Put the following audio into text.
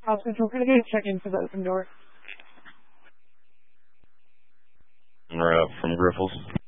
House Control, can I get a check-in for the open door? We're up from Griffles.